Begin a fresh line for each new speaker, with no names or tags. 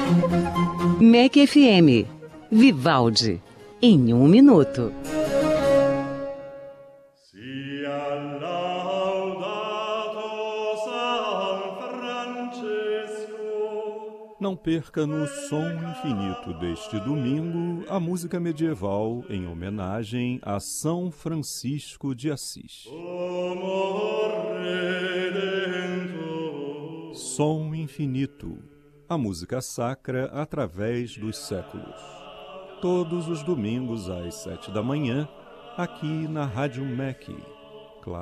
MEC FM. Vivaldi. Em 1 minuto.
Não perca no Som Infinito deste domingo a música medieval em homenagem a São Francisco de Assis. Som Infinito, a música sacra através dos séculos. Todos os domingos às 7 da manhã, aqui na Rádio MEC.